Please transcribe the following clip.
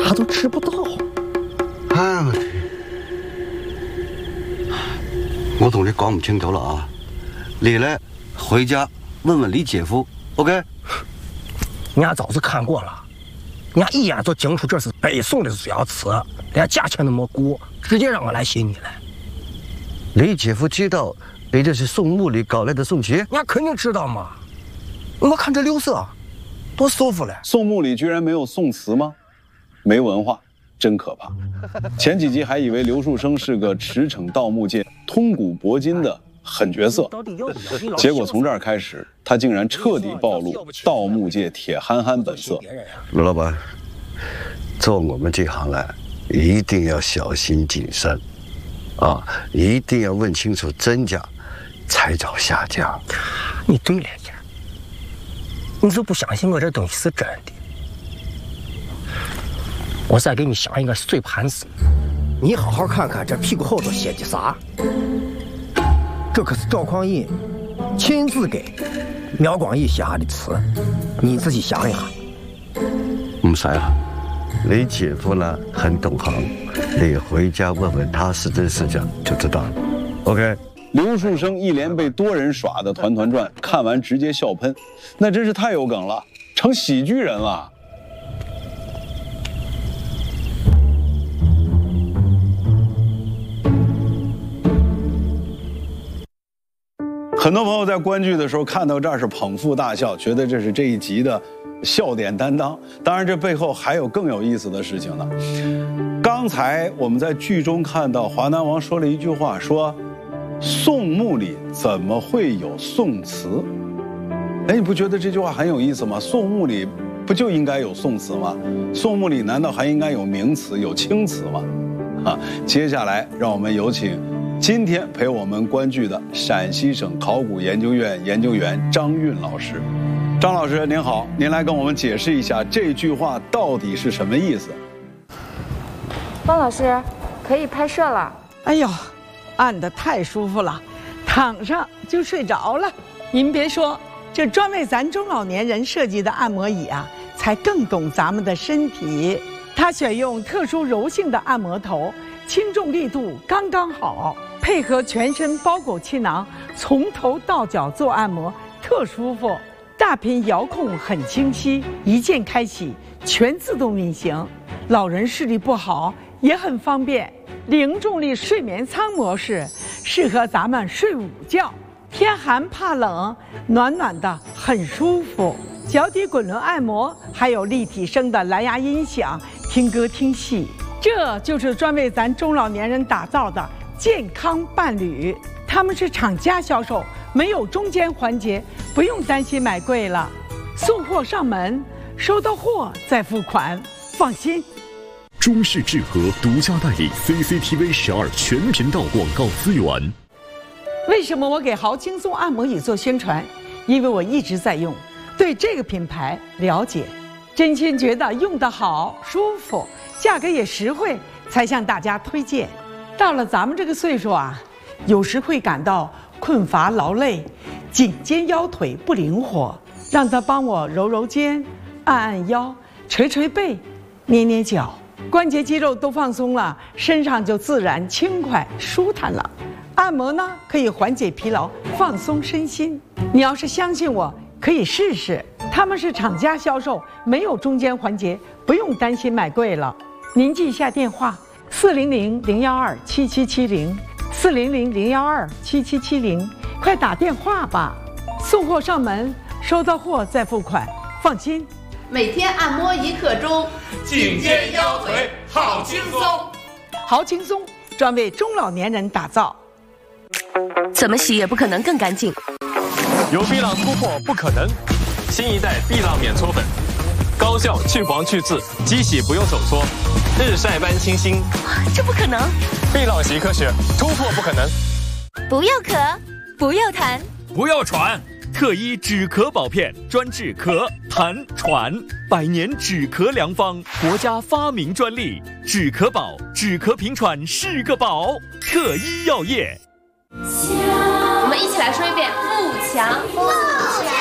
他都吃不到。 哎，我同你講唔清楚了啊！你呢，回家問問李姐夫 ，OK？ 人家早就看过了，人家一眼就惊出这是北宋的水药瓷，连价钱都没估，直接让我来写你了。 李姐夫知道你这是宋墓里搞来的宋旗？ 人家肯定知道嘛！你看这釉色，多舒服嘞！ 宋墓里居然没有宋瓷吗？没文化，真可怕。前几集还以为刘树生是个驰骋盗墓界、通古铂金的狠角色，结果从这儿开始，他竟然彻底暴露盗墓界铁憨憨本色。 卢老板，做我们这行呢，一定要小心谨慎，啊，一定要问清楚真假，才找下家。 你对了呀，你就不相信我这东西是真的？我再给你想一个碎盘子，你好好看看这屁股后头写的啥。这可是赵匡胤亲自给苗广义写下的词，你自己想一下。 唔使啦，李姐夫呢很懂行，你回家问问他是真是假就知道了。OK。 刘树生一连被多人耍得团团转，看完直接笑喷，那真是太有梗了，成喜剧人了。很多朋友在观剧的时候看到这儿是捧腹大笑，觉得这是这一集的笑点担当。当然，这背后还有更有意思的事情呢。刚才我们在剧中看到华南王说了一句话，说宋墓里怎么会有宋词？哎，你不觉得这句话很有意思吗？宋墓里不就应该有宋词吗？宋墓里难道还应该有名词、有青词吗？接下来让我们有请今天陪我们观剧的陕西省考古研究院研究员张运老师。张老师您好，您来跟我们解释一下这句话到底是什么意思？ 汪老师，可以拍摄了。 哎呦，按得太舒服了，躺上就睡着了。您别说，这专为咱中老年人设计的按摩椅啊，才更懂咱们的身体。它选用特殊柔性的按摩头，轻重力度刚刚好，配合全身包裹气囊，从头到脚做按摩，特舒服。大屏遥控很清晰，一键开启，全自动运行。老人视力不好也很方便。零重力睡眠舱模式适合咱们睡午觉，天寒怕冷，暖暖的很舒服。脚底滚轮按摩，还有立体声的蓝牙音响，听歌听戏。这就是专为咱中老年人打造的健康伴侣，他们是厂家销售，没有中间环节，不用担心买贵了。送货上门，收到货再付款，放心。 中视智和独家代理 CCTV 12全频道广告资源。 为什么我给豪轻松按摩椅做宣传？因为我一直在用，对这个品牌了解，真心觉得用得好、舒服，价格也实惠，才向大家推荐。到了咱们这个岁数啊，有时会感到困乏劳累，颈肩腰腿不灵活，让他帮我揉揉肩、按按腰、捶捶背、捏捏脚，关节肌肉都放松了，身上就自然轻快舒坦了。按摩呢，可以缓解疲劳，放松身心。你要是相信我，可以试试。他们是厂家销售，没有中间环节，不用担心买贵了。您记一下电话：400-012-7770，400-012-7770，快打电话吧。送货上门，收到货再付款，放心。 每天按摩一刻钟， 颈肩腰腿好轻松。 好轻松，专为中老年人打造。 怎么洗也不可能更干净。 有碧朗突破不可能，新一代碧朗免搓粉，高效去黄去渍，机洗不用手搓，日晒般清新。 这不可能！ 碧朗洗科学，突破不可能。 不要咳，不要痰， 不要喘。特医止咳宝片，专治咳、痰、喘，100年止咳良方，国家发明专利。止咳宝，止咳平喘是个宝。特医药业。 我们一起来说一遍：富强。